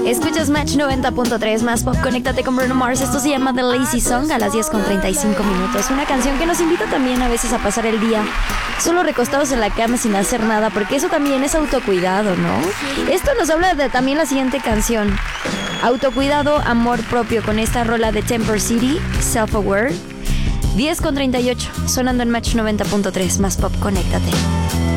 Escuchas Match 90.3 más pop. Conéctate con Bruno Mars. Esto se llama The Lazy Song a las 10:35 minutos. Una canción que nos invita también a veces a pasar el día solo recostados en la cama sin hacer nada, porque eso también es autocuidado, ¿no? Esto nos habla de también la siguiente canción. Autocuidado, amor propio, con esta rola de Temper City, Self-Aware. 10:38, sonando en Match 90.3 más pop. Conéctate.